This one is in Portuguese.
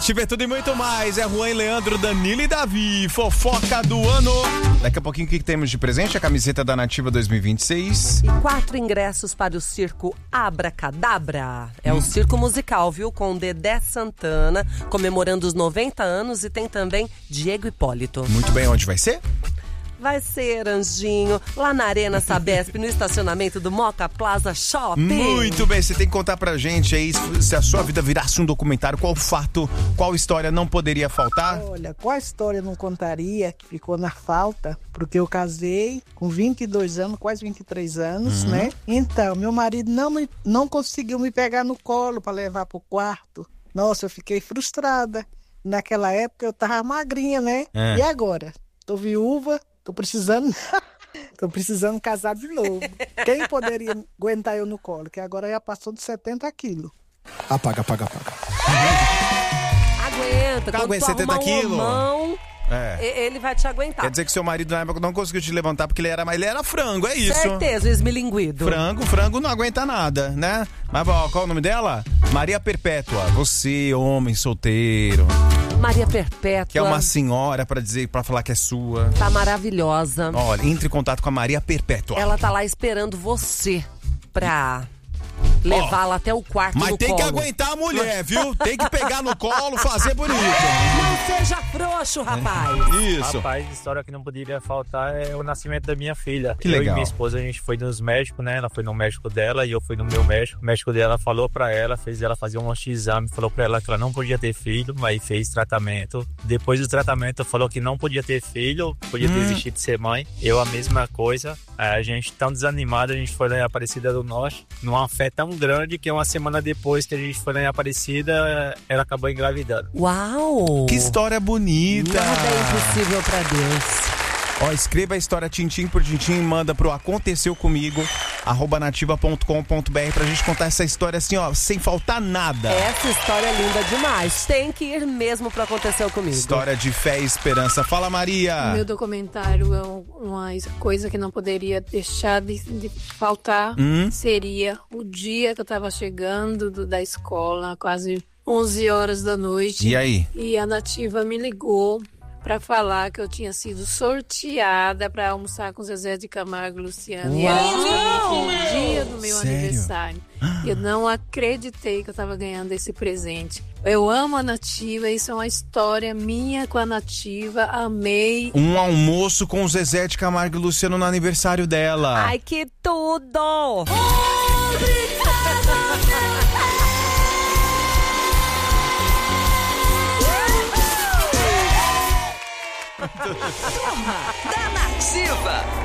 Nativa é tudo e muito mais. É Juan e Leandro, Danilo e Davi. Fofoca do ano. Daqui a pouquinho o que temos de presente? A camiseta da Nativa 2026. E 4 ingressos para o circo Abracadabra. É o circo musical, viu? Com Dedé Santana, comemorando os 90 anos. E tem também Diego Hipólito. Muito bem, onde vai ser? Vai ser, Anjinho, lá na Arena Sabesp, no estacionamento do Moca Plaza Shopping. Muito bem, você tem que contar pra gente aí se a sua vida virasse um documentário, qual fato, qual história não poderia faltar? Olha, qual história eu não contaria que ficou na falta? Porque eu casei com 22 anos, quase 23 anos, né? Então, meu marido não conseguiu me pegar no colo pra levar pro quarto. Nossa, eu fiquei frustrada. Naquela época eu tava magrinha, né? E agora? Tô viúva. Tô precisando casar de novo. Quem poderia aguentar eu no colo? Que agora já passou de 70 quilos. Apaga. Aguenta. Tá, Quando aguenta tu 70 arrumar um quilos. homão, ele vai te aguentar. Quer dizer que seu marido na época não conseguiu te levantar porque ele era frango, é isso? Certeza, o esmilinguido. Frango não aguenta nada, né? Mas qual é o nome dela? Maria Perpétua. Você, homem solteiro. Maria Perpétua. Que é uma senhora pra falar que é sua. Tá maravilhosa. Olha, entre em contato com a Maria Perpétua. Ela tá lá esperando você pra levá-la até o quarto mas no tem colo. que aguentar a mulher, viu? Tem que pegar no colo, fazer bonito. Não seja frouxo, rapaz. Isso. Rapaz, a história que não poderia faltar é o nascimento da minha filha. Que legal. Eu e minha esposa, a gente foi nos médicos, né? Ela foi no médico dela e eu fui no meu médico. O médico dela falou pra ela, fez ela fazer um monte de exame, falou pra ela que ela não podia ter filho, mas fez tratamento. Depois do tratamento, falou que não podia ter filho, podia desistir de ser mãe. Eu a mesma coisa. A gente tão desanimado, a gente foi lá em Aparecida do Norte, numa fé tão grande que uma semana depois que a gente foi lá em Aparecida, ela acabou engravidando. Uau! Que história bonita. Nada é impossível pra Deus. Ó, escreva a história tintim por tintim e manda pro aconteceucomigo@nativa.com.br pra gente contar essa história assim, ó, sem faltar nada. Essa história é linda demais. Tem que ir mesmo pro Aconteceu Comigo. História de fé e esperança. Fala, Maria. Meu documentário é uma coisa que não poderia deixar de faltar. Seria o dia que eu tava chegando da escola, quase 11 horas da noite. E aí? E a Nativa me ligou para falar que eu tinha sido sorteada para almoçar com Zezé de Camargo e Luciano. E era justamente no dia do meu aniversário. Eu não acreditei que eu estava ganhando esse presente. Eu amo a Nativa, isso é uma história minha com a Nativa, amei. Um almoço com o Zezé de Camargo e Luciano no aniversário dela. Ai, que tudo! Da Nativa.